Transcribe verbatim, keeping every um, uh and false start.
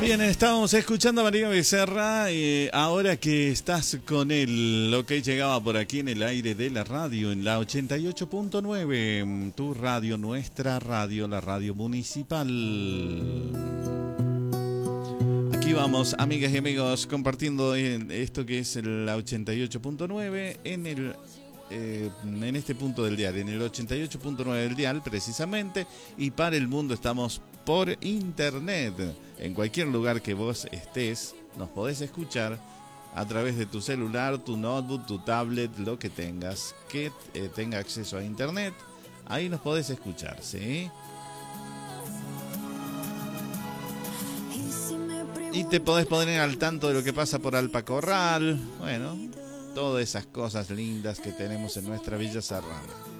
Bien, estábamos escuchando a María Becerra. Eh, ahora que estás con él, lo que llegaba por aquí en el aire de la radio, en la ochenta y ocho punto nueve, tu radio, nuestra radio, la radio municipal. Aquí vamos, amigas y amigos, compartiendo esto que es la ochenta y ocho punto nueve en el eh, en este punto del dial, en el ochenta y ocho punto nueve del dial precisamente, y para el mundo estamos por internet. En cualquier lugar que vos estés, nos podés escuchar a través de tu celular, tu notebook, tu tablet, lo que tengas que eh, tenga acceso a internet. Ahí nos podés escuchar, ¿sí? Y te podés poner al tanto de lo que pasa por Alpacorral. Bueno, todas esas cosas lindas que tenemos en nuestra Villa Serrana.